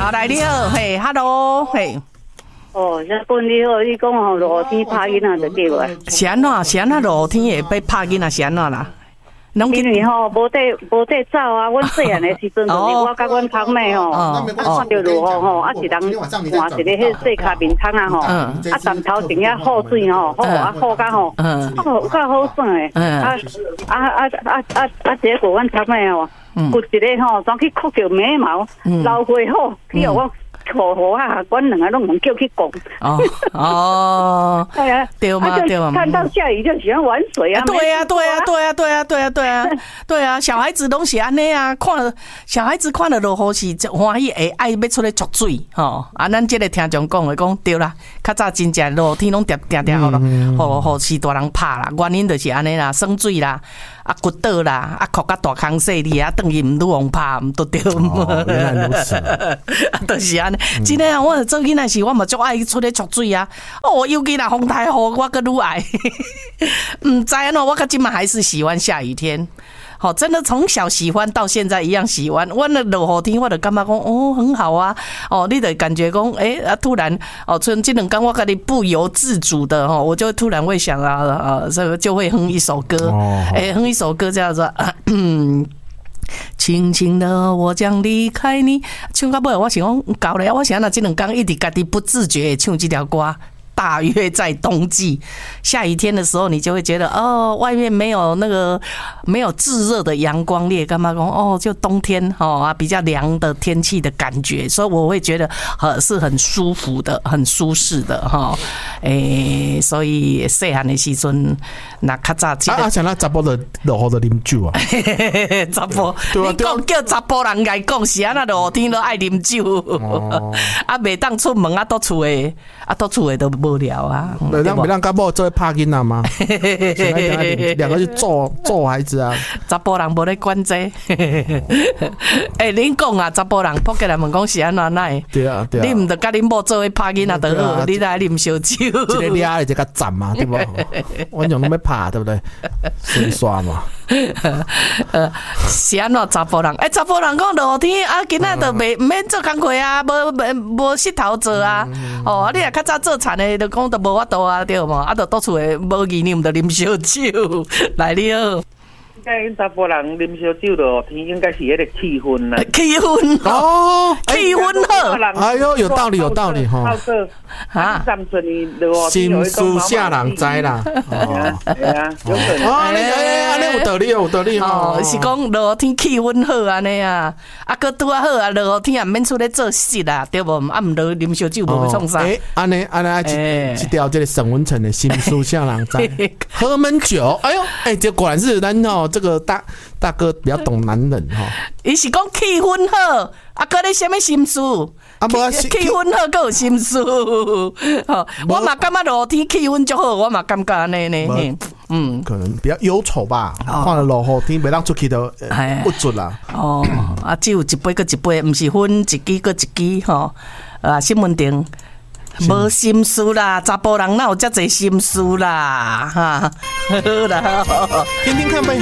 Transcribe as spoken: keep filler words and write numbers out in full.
好，来你好，嘿 ，Hello， 嘿。 哦，这本你好，你讲吼落雨天拍囡仔就对啊。 是安怎？是安怎落雨天会要拍囡仔是安怎啦？ 因为吼无地无地走啊，阮细汉的时阵就是我甲阮堂妹吼，啊看到落雨吼，啊是人换一个迄细卡面窗啊吼，啊站头前遐雨水吼，好啊好甲吼，啊有较好耍诶，啊啊啊啊啊啊结果阮堂妹吼，骨一个吼，转去哭着眉毛，流血好，去互我。好好啊，阮两个拢能叫去讲。哦哦， 对啊， 对嘛对嘛。 看到下雨就喜欢玩水啊。 对啊对啊对啊对啊对啊对啊对啊，小孩子拢是安尼啊，看了小孩子看了落雨是欢喜会爱要出来捉水吼。啊，咱这个听众讲的讲对啦，较早真正落雨天拢定定定好了，互互是大人拍啦，原因就是安尼啦，生水啦。啊，骨倒啦，啊，哭甲大空细哩啊，等于唔愈往拍，唔都对。 哦，原来如此。 就是安尼，真诶啊！我做囡仔时，我嘛足爱出去捉水啊。哦，尤其若风太雨，我个愈爱。唔知安怎，我到今嘛还是喜欢下雨天。好，真的从小喜欢到现在一样喜欢。我那落雨天，我就感觉讲哦很好啊。哦，你得感觉讲，哎、欸、啊，突然哦，从这两天我跟你不由自主的哈，我就突然会想啊啊，这个就会哼一首歌，哎、欸，哼一首歌叫做。嗯轻轻的，我将离开你。唱到尾，我想讲搞了，我想那这两天一直家己不自觉地唱这条歌。大约在冬季下雨天的时候，你就会觉得哦，外面没有那个没有炙热的阳光，你也干嘛讲哦，就冬天哦啊比较凉的天气的感觉，所以我会觉得呃是很舒服的，很舒适的哈。诶、欸，所以细汉的时阵，那较早记得啊，像那查甫的落雨的啉酒啊， 查甫，你讲叫查甫人来讲是安那落雨天都爱啉酒，哦、啊，袂当出门啊，倒厝诶，啊，倒厝诶都。无聊啊， 对，让别让干部做拍囡仔吗？两个去揍揍孩子啊！ 查甫人无咧管这。哎，恁讲啊，查甫人扑过来问讲是安怎奈？ 对啊，对啊。 你唔得甲恁某做伙拍囡仔就好，你来啉烧酒。 一个俩一个站嘛，对不？我讲拢要拍，对不对？先刷嘛。 呃，是安怎查甫人？哎，查甫人讲落雨天啊，今仔就袂免做工课啊，无无无佚头做啊。哦，啊，你若较早做田的。就讲都无法度啊，对嘛？啊，就倒厝诶，无意念就啉烧酒来了。 应该查甫人啉烧酒落天，应该是迄个气氛啦。 气氛哦，气氛好。 哎呦，有道理，有道理哈。 啊，三十年落心思下人知啦。 哦，系啊，有可能。 哦，你哎，安尼有道理，有道理哦。是讲落雨天气氛好安尼啊，啊，佮拄啊好啊，落雨天也免出来做事啦，对无？啊，毋落啉烧酒无要创啥？ 哎，安尼安尼一一条这个沈文成的心思下人知。喝闷酒，哎呦，哎，这果然是咱哦。这个大大哥比较懂男人哈， 伊是讲气氛好，啊，搁咧什么心思？啊，无气氛好，搁有心思。我嘛感觉落天气氛就好，我嘛感觉安尼呢。 嗯，可能比较忧愁吧。看了落雨天，袂当出去都不准啦。 哦，啊，只有一杯搁一杯，毋是分一支搁一支吼。啊，新闻顶。无心思啦，查甫人哪有遮侪心思啦，哈，好啦， 听听看呗。